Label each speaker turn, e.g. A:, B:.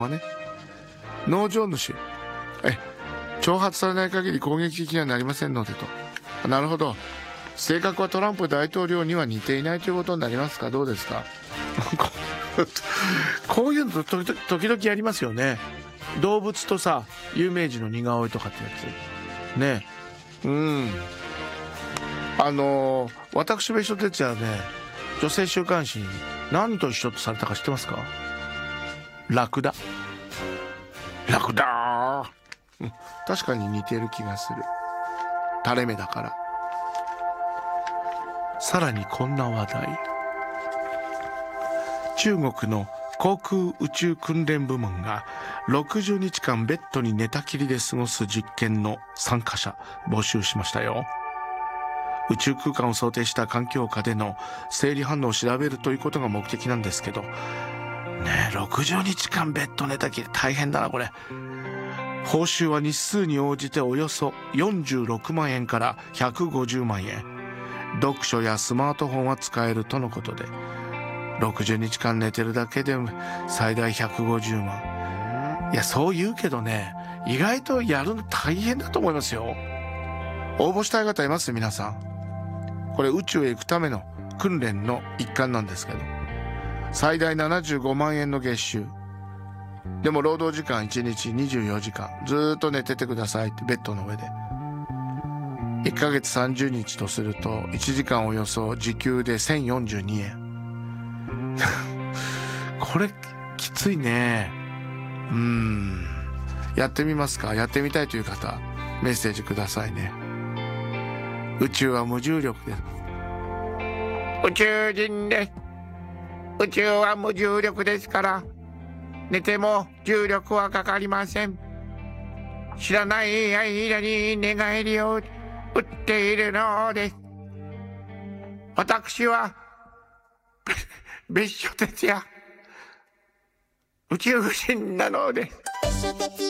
A: はね、農場主、挑発されない限り攻撃的にはなりませんのでと。なるほど。性格はトランプ大統領には似ていないということになりますか？どうですか？こういうの時々やりますよね。動物とさ、有名人の似顔絵とかってやつね。私別所哲也ね、女性週刊誌に何と一緒とされたか知ってますか？ラクダ。確かに似てる気がする。垂れ目だから。さらにこんな話題。中国の航空宇宙訓練部門が60日間ベッドに寝たきりで過ごす実験の参加者募集しましたよ。宇宙空間を想定した環境下での生理反応を調べるということが目的なんですけどね。60日間ベッド寝たきり大変だなこれ。報酬は日数に応じておよそ46万円から150万円。読書やスマートフォンは使えるとのことで、60日間寝てるだけで最大150万。いや、そう言うけどね、意外とやるの大変だと思いますよ。応募したい方います？皆さん。これ宇宙へ行くための訓練の一環なんですけど、最大75万円の月収でも労働時間1日24時間ずっと寝ててくださいって、ベッドの上で。1ヶ月30日とすると1時間およそ時給で1042円これきついね。やってみますか？やってみたいという方メッセージくださいね。宇宙は無重力です。宇宙人です。宇宙は無重力ですから寝ても重力はかかりません。知らない間に寝返りを打っているのです。私は別所哲也、宇宙人なのです。